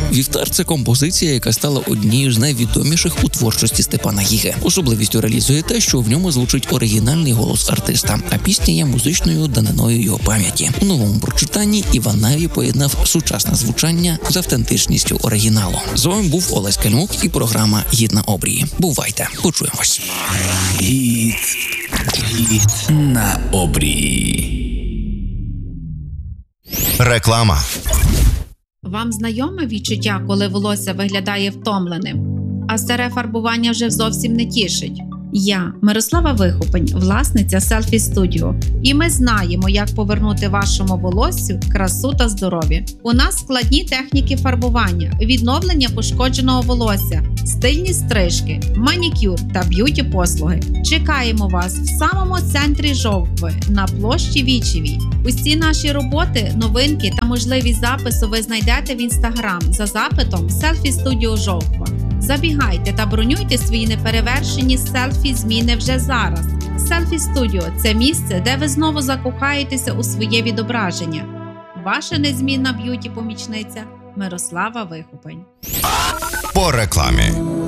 Вівтар – це композиція, яка стала однією з найвідоміших у творчості Степана Гіги. Особливістю реалізує те, що в ньому звучить оригінальний голос артиста, а пісня є музичною даниною його пам'яті. У новому прочитанні Іван Наві поєднав сучасне звучання з автентичністю оригіналу. З вами був Олесь Кальмук і програма «Гід на обрії». Бувайте, почуємось. Гід на обрії. Реклама. Вам знайоме відчуття, коли волосся виглядає втомленим, а старе фарбування вже зовсім не тішить? Я, Мирослава Вихопень, власниця Selfie Studio, і ми знаємо, як повернути вашому волоссю красу та здоров'я. У нас складні техніки фарбування, відновлення пошкодженого волосся, стильні стрижки, манікюр та б'юті-послуги. Чекаємо вас в самому центрі Жовкви на площі Вічевій. Усі наші роботи, новинки та можливість запису ви знайдете в Instagram за запитом Selfie Studio Жовква. Забігайте та бронюйте свої неперевершені селфі-зміни вже зараз. Selfie Studio – це місце, де ви знову закохаєтеся у своє відображення. Ваша незмінна б'юті-помічниця Мирослава Вихопень. По рекламі.